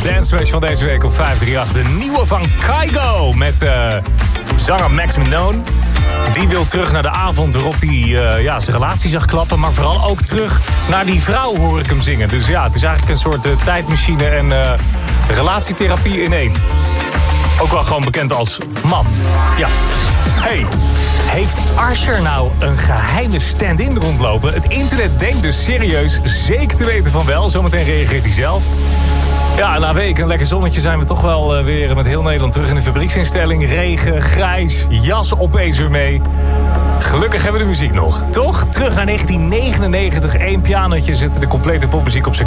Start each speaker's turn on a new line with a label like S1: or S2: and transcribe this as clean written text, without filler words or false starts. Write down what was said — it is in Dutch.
S1: Dance Smash van deze week op 538. De nieuwe van Kygo met zanger Max Minone. Die wil terug naar de avond waarop hij zijn relatie zag klappen. Maar vooral ook terug naar die vrouw hoor ik hem zingen. Dus ja, het is eigenlijk een soort tijdmachine en relatietherapie in één. Ook wel gewoon bekend als man. Ja. Hey, heeft Usher nou een geheime stand-in rondlopen? Het internet denkt dus serieus zeker te weten van wel. Zometeen reageert hij zelf. Ja, na weken een lekker zonnetje zijn we toch wel weer met heel Nederland terug in de fabrieksinstelling. Regen, grijs, jas opeens weer mee. Gelukkig hebben we de muziek nog, toch? Terug naar 1999, 1 pianotje, zette de complete popmuziek op zijn